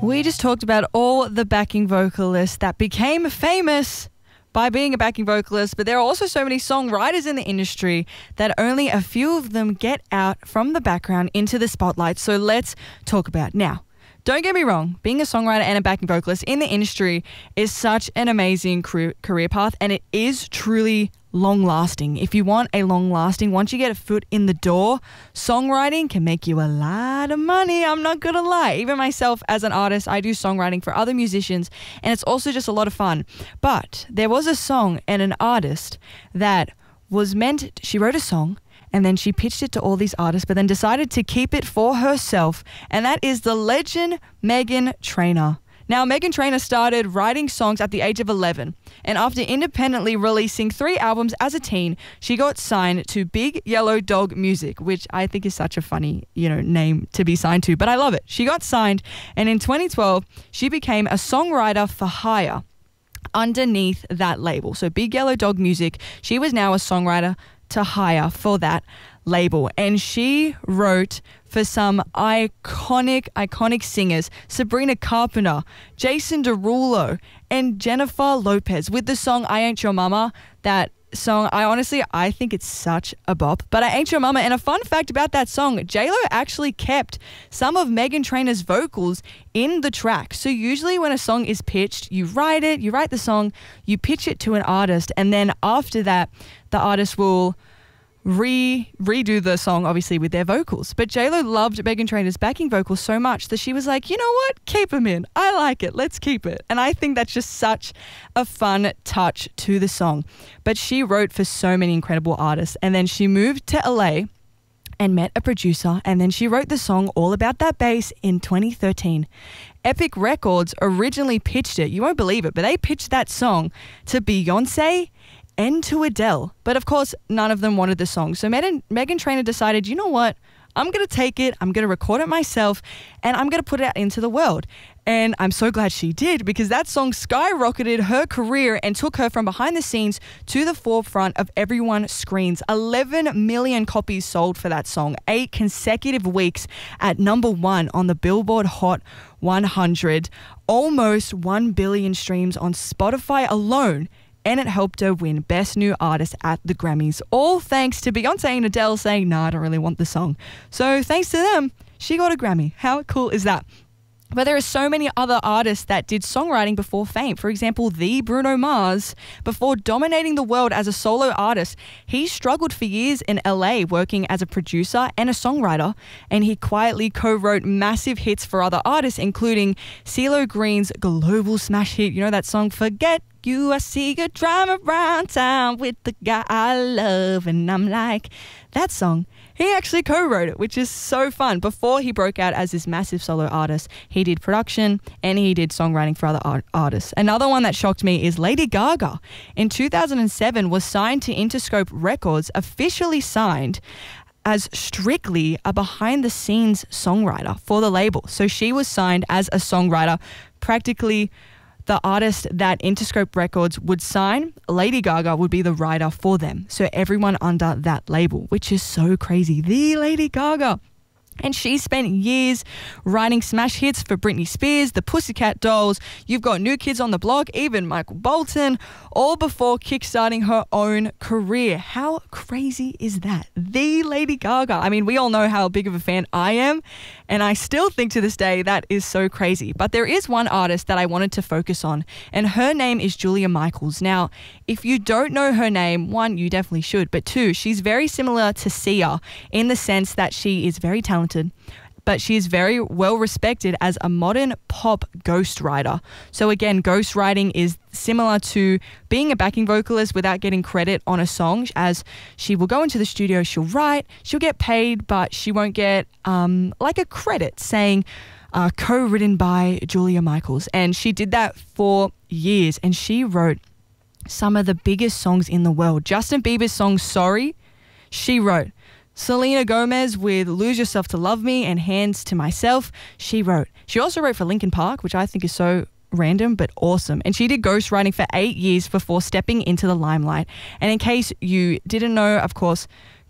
We just talked about all the backing vocalists that became famous by being a backing vocalist, but there are also so many songwriters in the industry that only a few of them get out from the background into the spotlight. So let's talk about it. Now, don't get me wrong, being a songwriter and a backing vocalist in the industry is such an amazing career path, and it is truly long-lasting. If you want a long-lasting, once you get a foot in the door, songwriting can make you a lot of money. I'm not gonna lie. Even myself as an artist, I do songwriting for other musicians, and it's also just a lot of fun. But there was a song and an artist that was meant, she wrote a song, and then she pitched it to all these artists, but then decided to keep it for herself. And that is the legend Meghan Trainor. Now, Meghan Trainor started writing songs at the age of 11. And after independently releasing 3 albums as a teen, she got signed to Big Yellow Dog Music, which I think is such a funny, name to be signed to. But I love it. She got signed. And in 2012, she became a songwriter for hire underneath that label. So Big Yellow Dog Music, she was now a songwriter to hire for that label, and she wrote for some iconic singers: Sabrina Carpenter, Jason Derulo, and Jennifer Lopez with the song I Ain't Your Mama. That song, I think it's such a bop, but I Ain't Your Mama. And a fun fact about that song, J-Lo actually kept some of Meghan Trainor's vocals in the track. So usually when a song is pitched, you write the song, you pitch it to an artist, and then after that, the artist will redo the song, obviously, with their vocals. But J-Lo loved Meghan Trainor's backing vocals so much that she was like, you know what? Keep them in. I like it. Let's keep it. And I think that's just such a fun touch to the song. But she wrote for so many incredible artists. And then she moved to LA and met a producer. And then she wrote the song All About That Bass in 2013. Epic Records originally pitched it. You won't believe it, but they pitched that song to Beyonce and to Adele. But of course, none of them wanted the song. So Meghan Trainor decided, you know what? I'm going to take it, I'm going to record it myself, and I'm going to put it out into the world. And I'm so glad she did, because that song skyrocketed her career and took her from behind the scenes to the forefront of everyone's screens. 11 million copies sold for that song, 8 consecutive weeks at #1 on the Billboard Hot 100, almost 1 billion streams on Spotify alone. And it helped her win Best New Artist at the Grammys, all thanks to Beyonce and Adele saying, nah, I don't really want the song. So thanks to them, she got a Grammy. How cool is that? But there are so many other artists that did songwriting before fame. For example, the Bruno Mars, before dominating the world as a solo artist, he struggled for years in LA working as a producer and a songwriter, and he quietly co-wrote massive hits for other artists, including CeeLo Green's global smash hit, that song, Forget You, I see you driving around town with the guy I love, and I'm like, that song, he actually co-wrote it, which is so fun. Before he broke out as this massive solo artist, he did production and he did songwriting for other artists. Another one that shocked me is Lady Gaga. In 2007, was signed to Interscope Records, officially signed as strictly a behind-the-scenes songwriter for the label. So she was signed as a songwriter. Practically the artist that Interscope Records would sign, Lady Gaga would be the writer for them. So everyone under that label, which is so crazy. The Lady Gaga. And she spent years writing smash hits for Britney Spears, the Pussycat Dolls, You've Got New Kids on the Block, even Michael Bolton, all before kickstarting her own career. How crazy is that? The Lady Gaga. I mean, we all know how big of a fan I am, and I still think to this day that is so crazy. But there is one artist that I wanted to focus on, and her name is Julia Michaels. Now, if you don't know her name, 1, you definitely should, but 2, she's very similar to Sia in the sense that she is very talented, but she is very well respected as a modern pop ghostwriter. So again, ghostwriting is similar to being a backing vocalist without getting credit on a song, as she will go into the studio, she'll write, she'll get paid, but she won't get like a credit saying co-written by Julia Michaels. And she did that for years, and she wrote some of the biggest songs in the world. Justin Bieber's song Sorry, she wrote. Selena Gomez with Lose Yourself to Love Me and Hands to Myself, she wrote. She also wrote for Linkin Park, which I think is so random but awesome. And she did ghostwriting for 8 years before stepping into the limelight. And in case you didn't know, of course,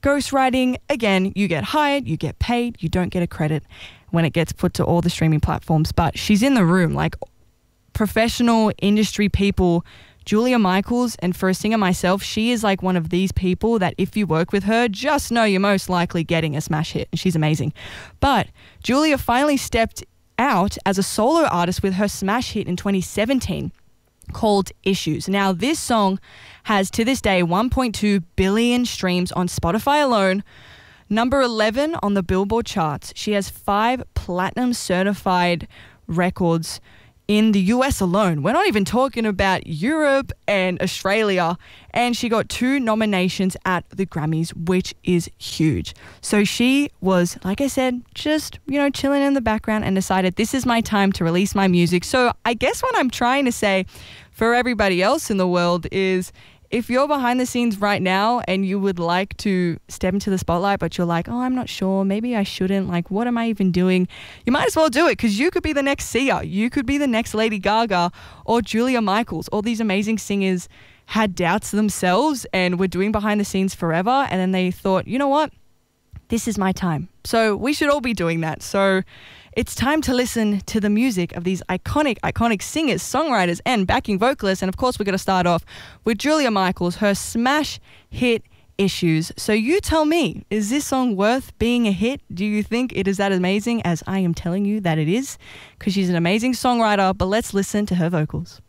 ghostwriting, again, you get hired, you get paid, you don't get a credit when it gets put to all the streaming platforms. But she's in the room, like professional industry people, Julia Michaels, and for a singer myself, she is like one of these people that if you work with her, just know you're most likely getting a smash hit, and she's amazing. But Julia finally stepped out as a solo artist with her smash hit in 2017 called Issues. Now, this song has to this day 1.2 billion streams on Spotify alone, number 11 on the Billboard charts. She has 5 platinum certified records in the US alone. We're not even talking about Europe and Australia. And she got 2 nominations at the Grammys, which is huge. So she was, like I said, just, chilling in the background and decided this is my time to release my music. So I guess what I'm trying to say for everybody else in the world is, if you're behind the scenes right now and you would like to step into the spotlight, but you're like, oh, I'm not sure, maybe I shouldn't, like, what am I even doing? You might as well do it, because you could be the next Sia. You could be the next Lady Gaga or Julia Michaels. All these amazing singers had doubts themselves and were doing behind the scenes forever. And then they thought, you know what? This is my time. So we should all be doing that. So it's time to listen to the music of these iconic singers, songwriters, and backing vocalists. And of course, we're going to start off with Julia Michaels, her smash hit Issues. So you tell me, is this song worth being a hit? Do you think it is that amazing as I am telling you that it is? Because she's an amazing songwriter, but let's listen to her vocals.